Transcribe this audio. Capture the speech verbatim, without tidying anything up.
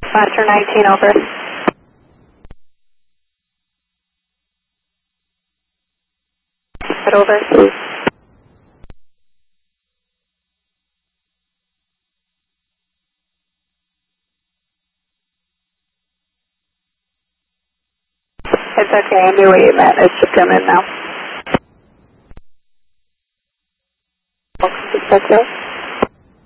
Roger, nineteen over. Head over. It's okay, I knew what you meant. It's just coming now. Just okay.